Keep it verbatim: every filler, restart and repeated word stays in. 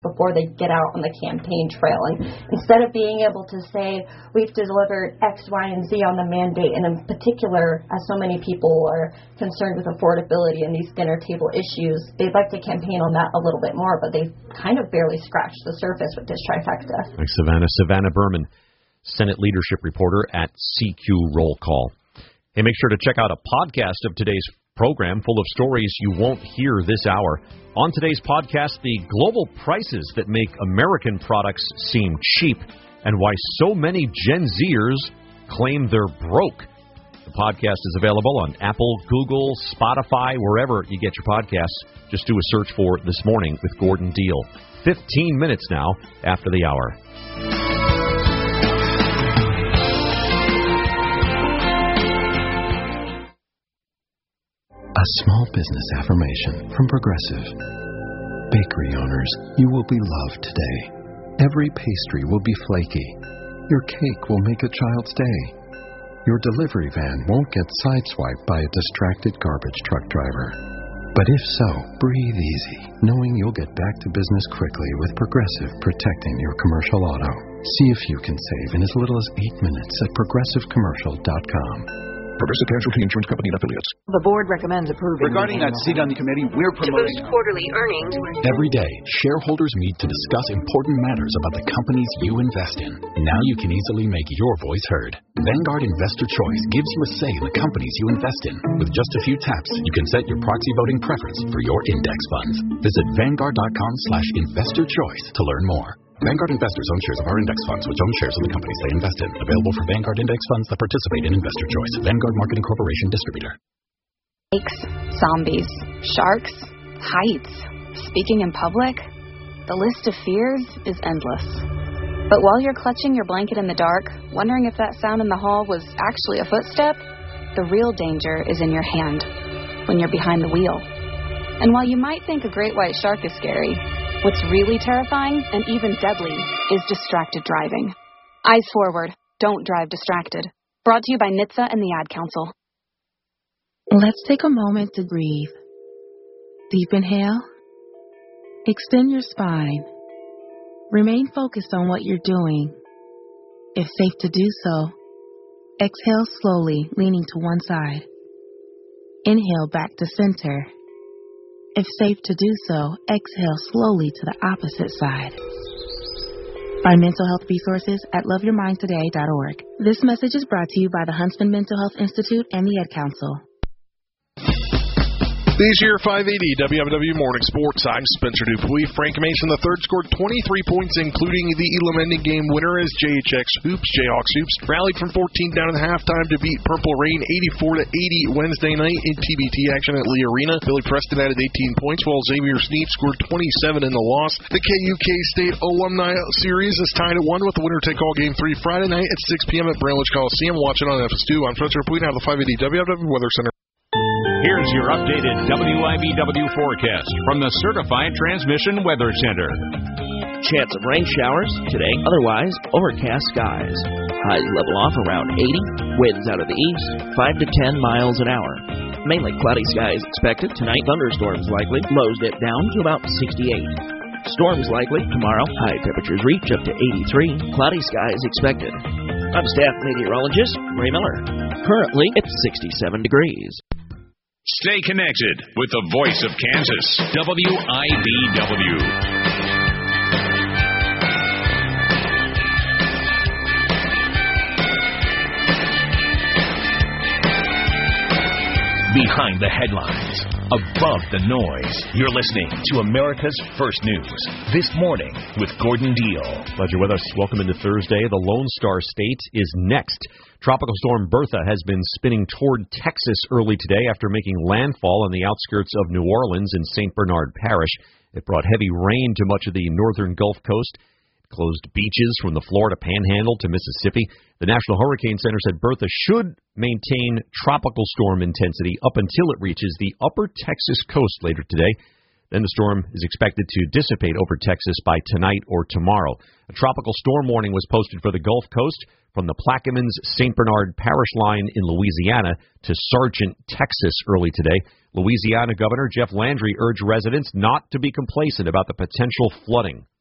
before they get out on the campaign trail. And instead of being able to say, we've delivered X, Y, and Z on the mandate, and in particular, as so many people are concerned with affordability and these dinner table issues, they'd like to campaign on that a little bit more, but they've kind of barely scratched the surface with this trifecta. Thanks, Savannah. Savannah Berman, Senate leadership reporter at C Q Roll Call. Hey, make sure to check out a podcast of today's program full of stories you won't hear this hour. On today's podcast, the global prices that make American products seem cheap and why so many Gen Zers claim they're broke. The podcast is available on Apple, Google, Spotify, wherever you get your podcasts. Just do a search for This Morning with Gordon Deal. fifteen minutes now after the hour. A small business affirmation from Progressive. Bakery owners, you will be loved today. Every pastry will be flaky. Your cake will make a child's day. Your delivery van won't get sideswiped by a distracted garbage truck driver. But if so, breathe easy, knowing you'll get back to business quickly with Progressive protecting your commercial auto. See if you can save in as little as eight minutes at progressive commercial dot com. Progressive Casualty Insurance Company and affiliates. The board recommends approving. Regarding that seat on the committee, we're promoting to boost quarterly earnings. Every day, shareholders meet to discuss important matters about the companies you invest in. Now you can easily make your voice heard. Vanguard Investor Choice gives you a say in the companies you invest in. With just a few taps, you can set your proxy voting preference for your index funds. Visit vanguard dot com slash investor choice to learn more. Vanguard investors own shares of our index funds, which own shares of the companies they invest in. Available for Vanguard index funds that participate in Investor Choice. Vanguard Marketing Corporation distributor. Snakes, zombies, sharks, heights, speaking in public. The list of fears is endless. But while you're clutching your blanket in the dark, wondering if that sound in the hall was actually a footstep, the real danger is in your hand, when you're behind the wheel. And while you might think a great white shark is scary, what's really terrifying and even deadly is distracted driving. Eyes forward. Don't drive distracted. Brought to you by N H T S A and the Ad Council. Let's take a moment to breathe. Deep inhale. Extend your spine. Remain focused on what you're doing. If safe to do so, exhale slowly, leaning to one side. Inhale back to center. If safe to do so, exhale slowly to the opposite side. Find mental health resources at love your mind today dot org. This message is brought to you by the Huntsman Mental Health Institute and the Ad Council. These year five eighty W M W Morning Sports. I'm Spencer Dupuis. Frank Mason the third scored twenty-three points, including the Elam ending game winner as J H X Hoops, Jayhawks Hoops, rallied from fourteen down at halftime to beat Purple Rain eighty-four to eighty Wednesday night in T B T action at Lee Arena. Billy Preston added eighteen points, while Xavier Sneap scored twenty-seven in the loss. The K U K State Alumni Series is tied at one with the winner-take-all game three Friday night at six p.m. at Brownledge Coliseum. Watch it on F S two. I'm Spencer Dupuis. Now the five eighty W M W Weather Center. Here's your updated W I B W forecast from the Certified Transmission Weather Center. Chance of rain showers today, otherwise overcast skies. Highs level off around eighty, winds out of the east, five to ten miles an hour. Mainly cloudy skies expected tonight, thunderstorms likely, lows dip down to about sixty-eight. Storms likely tomorrow, high temperatures reach up to eighty-three, cloudy skies expected. I'm staff meteorologist Ray Miller. Currently, it's sixty-seven degrees. Stay connected with the voice of Kansas, W I B W. Behind the headlines, above the noise, you're listening to America's First News. This morning with Gordon Deal. Glad you're with us. Welcome into Thursday. The Lone Star State is next. Tropical storm Bertha has been spinning toward Texas early today after making landfall on the outskirts of New Orleans in Saint Bernard Parish. It brought heavy rain to much of the northern Gulf Coast. Closed beaches from the Florida Panhandle to Mississippi. The National Hurricane Center said Bertha should maintain tropical storm intensity up until it reaches the upper Texas coast later today. Then the storm is expected to dissipate over Texas by tonight or tomorrow. A tropical storm warning was posted for the Gulf Coast from the Plaquemines Saint Bernard Parish line in Louisiana to Sargent, Texas early today. Louisiana Governor Jeff Landry urged residents not to be complacent about the potential flooding.